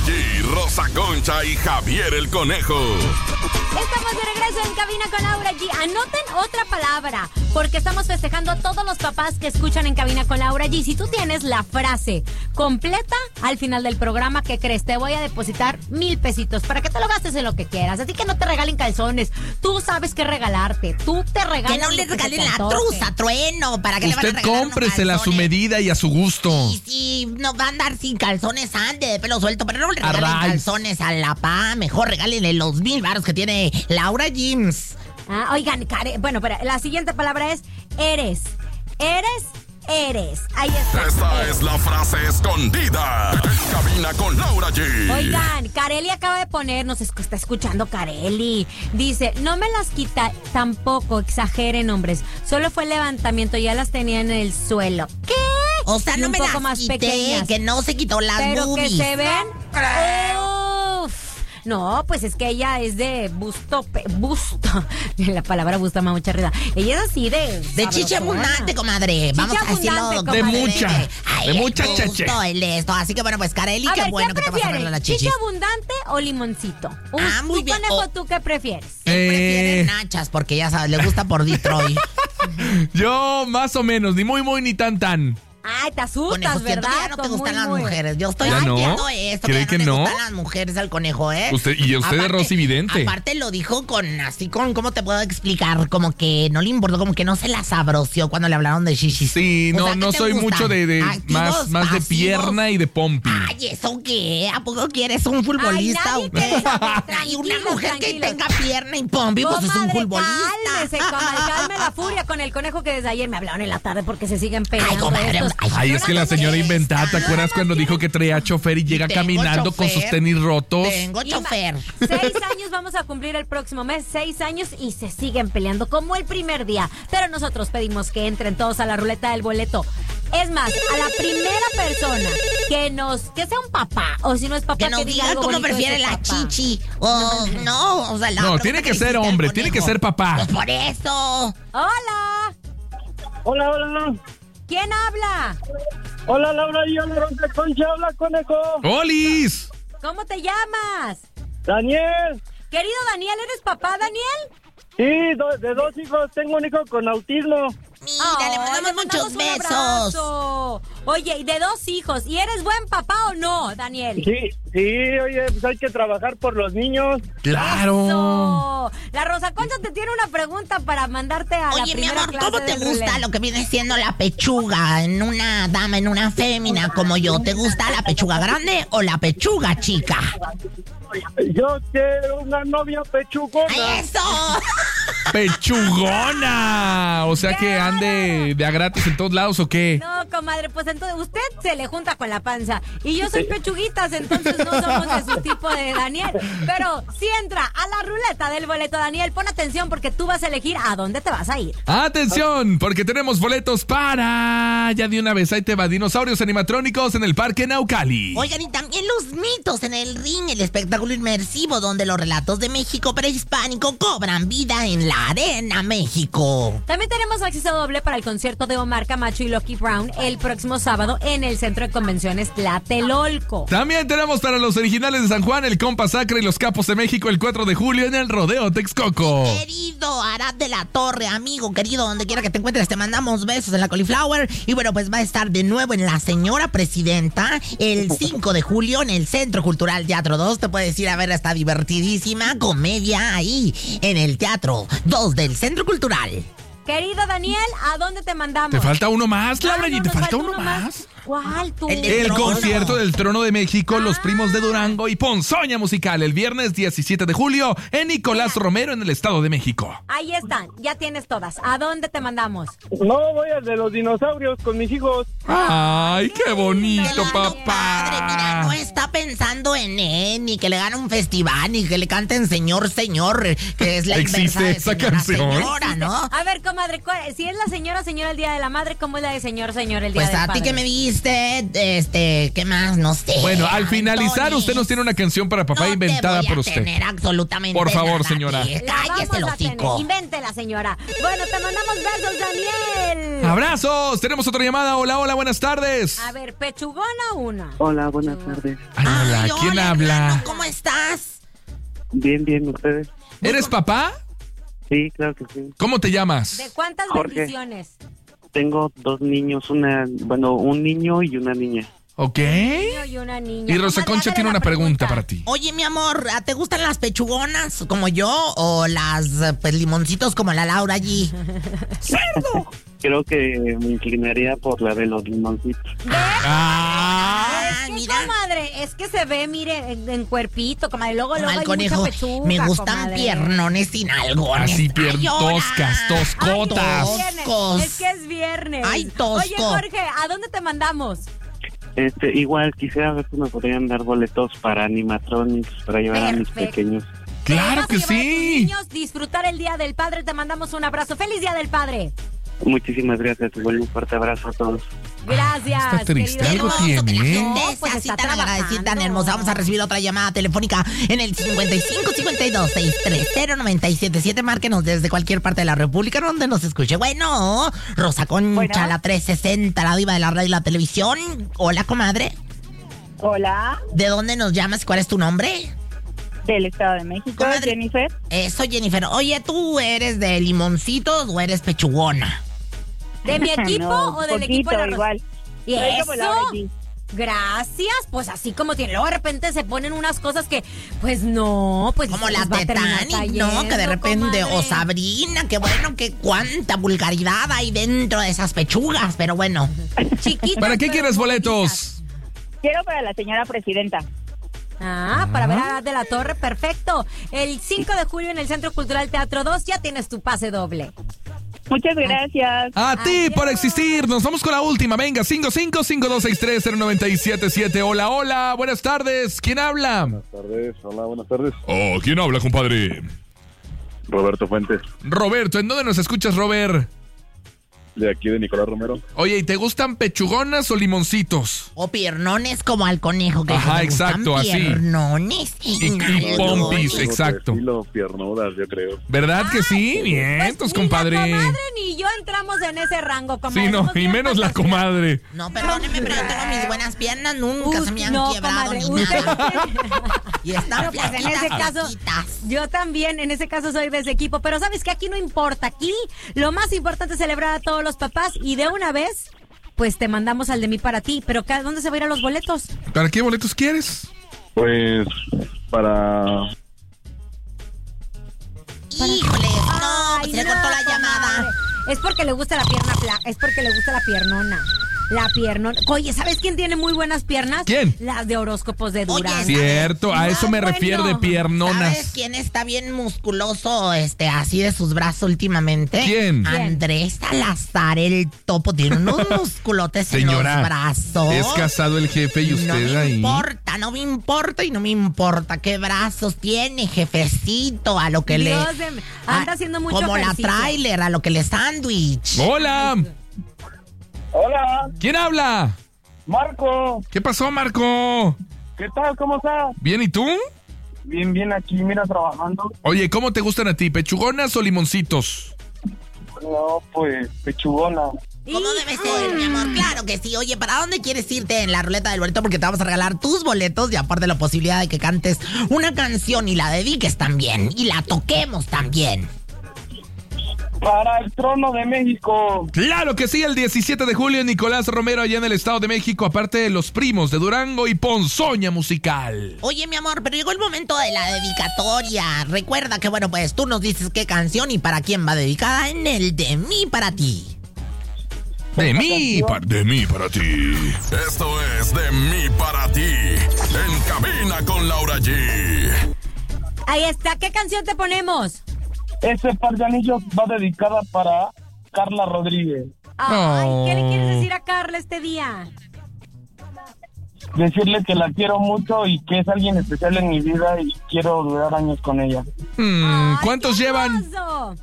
G, Rosa Concha y Javier el Conejo. Estamos de regreso en Cabina con Laura G. Anoten otra palabra, porque estamos festejando a todos los papás que escuchan en Cabina con Laura G. Si tú tienes la frase completa al final del programa, ¿qué crees? Te voy a depositar 1,000 pesitos para que te lo gastes en lo que quieras. Así que no te regalen calzones. Tú sabes qué regalarte. Tú te regalas. Que no le regalen la truza, trueno, para que usted le van a regalar cómpresela a su medida y a su gusto. Sí, nos va a andar sin calzones antes de pelo suelto, pero no le regalen calzones a la pa. Mejor regálenle los 1,000 varos que tiene Laura Jeans. Oigan, bueno, pero la siguiente palabra es eres. Eres. Ahí está. Esta es la frase escondida en Cabina con Laura G. Oigan, Kareli acaba de poner, nos está escuchando Kareli. Dice, no me las quita tampoco, exageren, hombres. Solo fue el levantamiento, ya las tenía en el suelo. ¿Qué? O sea, no me las las quité, pequeñas, que no se quitó las pero boobies. Que se ven. Uf. No, pues es que ella es de busto. La palabra busto me da mucha risa. Ella es así de chiche abundante, comadre. Vamos a decirlo. De mucha cheche. Esto. Así que bueno, pues Kareli, qué bueno que te vas a arreglar la chichis. ¿Chiche abundante o limoncito? Muy bien. Conejo, ¿tú qué prefieres? Él prefiere nachas porque ya sabes, le gusta por Detroit. Yo más o menos, ni muy ni tan. Ay, te asustas, Conejo, ¿verdad? que ya no te gustan las mujeres. Yo estoy ¿Ya no? sintiendo esto. ¿Cree que no? te gustan las mujeres al conejo, ¿eh? Usted es Rosy Vidente. Aparte lo dijo con, ¿cómo te puedo explicar? Como que no le importó, como que no se la sabroció cuando le hablaron de shishis. Sí, no soy mucho de ¿Activos, más de pasivos? Pierna y de pompi. Ay, ¿eso qué? ¿A poco quieres un futbolista? Ay, una mujer que tenga pierna y pompi, pues es un futbolista. Cálmese, calme la furia con el conejo que desde ayer me hablaron en la tarde porque se siguen peleando. Ay, comadre, Ay, es que la señora inventada, ¿te acuerdas cuando dijo que traía chofer y llega caminando con sus tenis rotos? Tengo chofer. 6 años vamos a cumplir el próximo mes, 6 años y se siguen peleando como el primer día. Pero nosotros pedimos que entren todos a la ruleta del boleto. Es más, a la primera persona que sea un papá, o si no es papá, que nos diga algo cómo bonito prefiere de la papá. chichi. O sea, No, tiene que ser hombre, tiene que ser papá. Pues por eso. Hola. Hola. ¿Quién habla? Hola, Laura, y hola, Rosa Concha, habla, conejo. ¡Olis! ¿Cómo te llamas? Daniel. Querido Daniel, ¿eres papá, Daniel? Sí, de 2 hijos, tengo un hijo con autismo. Mira, le mandamos muchos un besos. abrazo. Oye, y de 2 hijos, ¿y eres buen papá o no, Daniel? Sí, oye, pues hay que trabajar por los niños. ¡Claro! Eso. La Rosa Concha te tiene una pregunta para mandarte a la Oye, mi primera amor, clase ¿cómo te de gusta ruleta? lo que viene siendo la pechuga en una dama, en una fémina como yo? ¿Te gusta la pechuga grande o la pechuga chica? Yo quiero una novia pechugona. ¡Eso! ¡Pechugona! O sea que ande de a gratis en todos lados, ¿o qué? No, comadre, pues entonces usted se le junta con la panza. Y yo soy pechuguitas, entonces no somos de su tipo de Daniel. Pero si entra a la ruleta del boleto, Daniel, pon atención porque tú vas a elegir a dónde te vas a ir. ¡Atención! Porque tenemos boletos para... Ya de una vez, ahí te va, dinosaurios animatrónicos en el Parque Naucali. Oigan, y también los mitos en el ring, el espectáculo inmersivo donde los relatos de México prehispánico cobran vida en la Arena México. También tenemos acceso doble para el concierto de Omar Camacho y Lucky Brown el próximo sábado en el Centro de Convenciones Tlatelolco. También tenemos para los originales de San Juan, el Compa Sacra y los Capos de México el 4 de julio en el Rodeo Texcoco. Querido Arad de la Torre, amigo querido, donde quiera que te encuentres, te mandamos besos en la Cauliflower. Y bueno, pues va a estar de nuevo en La Señora Presidenta el 5 de julio en el Centro Cultural Teatro 2. Te puedes ir a ver esta divertidísima comedia ahí en el Teatro 2 del Centro Cultural. Querido Daniel, ¿a dónde te mandamos? ¿Te falta uno más, Laura? No, ¿Y te nos falta uno más? ¿Cuál tú? El Trono. concierto del Trono de México, Los Primos de Durango y Ponzoña Musical el viernes 17 de julio en Nicolás Romero en el Estado de México. Ahí están, ya tienes todas. ¿A dónde te mandamos? No, voy al de los dinosaurios con mis hijos. ¡Ay, qué bonito, Claro, papá! padre, mira, no está pensando en él, ni que le gane un festival, ni que le canten Señor, que es la inversa de ¿Existe esa señora, canción? señora, ¿no? A ver, comadre, si es la señora el Día de la Madre, ¿cómo es la de señor el Día Pues del a Padre? ti que me viste, ¿qué más? No sé. Bueno, al finalizar Antonis, usted nos tiene una canción para papá no inventada te voy por a usted. tener absolutamente Por favor, nada, señora. que La cállese el vamos a tener. hocico. Invéntela, señora. Bueno, te mandamos besos, Daniel. ¡Abrazos! Tenemos otra llamada. Hola, buenas tardes. A ver, pechugona una. Hola, buenas tardes. Hola, ¿quién habla? Hermano, ¿cómo estás? Bien, ¿ustedes? ¿Eres papá? Sí, claro que sí. ¿Cómo te llamas? ¿De cuántas Jorge. bendiciones? Tengo 2 niños, un niño y una niña. Ok. Un niño y una niña. Y Rosa Comadre, Concha hágale tiene la una pregunta para ti. Oye, mi amor, ¿te gustan las pechugonas como yo o las pues, limoncitos como la Laura allí? Creo que me inclinaría por la de los limoncitos. Es que, mira. comadre, es que se ve, mire, en cuerpito, comadre. Luego Al hay conejo, mucha pechuga, me gustan comadre. piernones sin algones. Así, Ay, hola. toscas, toscotas. Ay, Viernes, toscos. es que es viernes. Ay, tosco. Oye, Jorge, ¿a dónde te mandamos? Igual quisiera ver si me podrían dar boletos para animatronics para llevar a mis Perfecto. pequeños. ¡Claro que Te vas a llevar a tus sí! niños, disfrutar el Día del Padre. Te mandamos un abrazo. ¡Feliz Día del Padre! Muchísimas gracias, igual un fuerte abrazo a todos. Gracias. Está triste, querido. algo Hermoso que la tiene, ¿eh? gente No, sea pues así está tan agradecida, tan trabajando. hermosa. Vamos a recibir otra llamada telefónica en el 5552-630-977. Márquenos desde cualquier parte de la República donde nos escuche. Bueno, Rosa Concha, la 360, la diva de la radio y la televisión. Hola, comadre. Hola, ¿De dónde nos llamas? ¿Cuál es tu nombre? del Estado de México, Comadre. Jennifer. Eso, Jennifer. Oye, ¿tú eres de limoncitos o eres pechugona? ¿De mi equipo No, o del poquito, equipo de la Rosa? igual. ¿Y Soy como Laura eso? G. Gracias, pues así como tiene. Luego de repente se ponen unas cosas que, pues no, pues Como les la va a terminar Titanic, ¿no? cayendo, Que de repente, comadre. o Sabrina, que bueno, que cuánta vulgaridad hay dentro de esas pechugas, pero bueno. Chiquitas, ¿Para qué pero quieres bonitas. boletos? Quiero para la señora presidenta. Para ver a De la Torre, perfecto. El 5 de julio en el Centro Cultural Teatro 2 ya tienes tu pase doble. Muchas gracias. A ti Adiós. por existir. Nos vamos con la última. Venga, 5552630977. Hola, hola. Buenas tardes. ¿Quién habla? Buenas tardes. Oh, ¿quién habla, compadre? Roberto Fuentes, Roberto, ¿en dónde nos escuchas, Robert? de aquí de Nicolás Romero. Oye, ¿y te gustan pechugonas o limoncitos? O piernones como al conejo, que Ajá, le gustan exacto, así. piernones Y nalgones. pompis, exacto. Estilo piernudas, yo creo. ¿Verdad que sí? Vientos, Pues compadre. Ni la comadre ni yo entramos en ese rango, comadre. Sí, no, Somos y bien menos la fantasiosos. comadre. No, perdóneme, pero yo tengo mis buenas piernas, nunca se me han No, quebrado comadre, ni usted- nada. Y están No, pues, en flaquitas, ese caso, flaquitas. yo también, en ese caso soy de ese equipo, pero sabes que aquí no importa, aquí lo más importante es celebrar a todos los papás y de una vez, pues te mandamos al de mí para ti, pero ¿dónde se van a ir a los boletos? ¿Para qué boletos quieres? Pues para... Híjoles, no, pues Ay, se le no, cortó la comadre. llamada. Es porque le gusta la pierna es porque le gusta la piernona. La piernona. Oye, ¿sabes quién tiene muy buenas piernas? ¿Quién? Las de horóscopos de Oye, Durán. Cierto, a eso me bueno. refiero de piernonas. ¿Sabes quién está bien musculoso, así de sus brazos últimamente? ¿Quién? Andrés Salazar, el topo, tiene unos musculotes en los Señora, brazos. es casado el jefe y No usted me ahí. importa, no me importa y no me importa qué brazos tiene, jefecito, a lo que Dios le... de- anda haciendo mucho como ejercicio. la trailer, a lo que le sándwich. Hola, Hola, ¿quién habla? Marco. ¿Qué pasó, Marco? ¿Qué tal? ¿Cómo estás? ¿Bien y tú? Bien, aquí, mira, trabajando. Oye, ¿cómo te gustan a ti? ¿Pechugonas o limoncitos? No, pues, pechugona. ¿Cómo debe ser, mi amor? Claro que sí. Oye, ¿para dónde quieres irte en la ruleta del boleto? Porque te vamos a regalar tus boletos y aparte la posibilidad de que cantes una canción y la dediques también. Y la toquemos también. Para el Trono de México. Claro que sí, el 17 de julio Nicolás Romero allá en el Estado de México, aparte de los primos de Durango y Ponzoña Musical. Oye, mi amor, pero llegó el momento de la dedicatoria. Recuerda que, bueno, pues tú nos dices qué canción y para quién va dedicada en el De Mí Para Ti. De mí para ti. Esto es de mí para ti. En cabina con Laura G. Ahí está, ¿qué canción te ponemos? Ese par de anillos va dedicada para Carla Rodríguez. Ay, ¿qué le Oh. quieres decir a Carla este día? Decirle que la quiero mucho y que es alguien especial en mi vida y quiero durar años con ella. Ay, ¿Cuántos qué llevan? hermoso.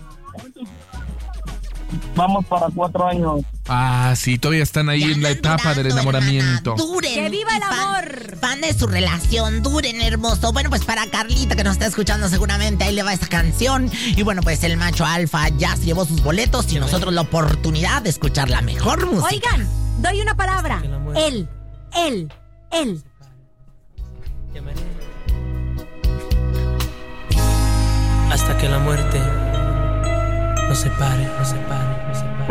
Vamos para 4 años. Ah, sí, todavía están ahí Ya en la andan etapa del durando, enamoramiento. hermana. Duren. ¡Que viva el Fan- amor! Fan de su relación, duren, hermoso. Bueno, pues para Carlita, que nos está escuchando seguramente, ahí le va esta canción. Y bueno, pues el macho alfa ya se llevó sus boletos y nosotros la oportunidad de escuchar la mejor música. Oigan, doy una palabra. Él. Hasta que la muerte nos separe, nos separe, nos separe.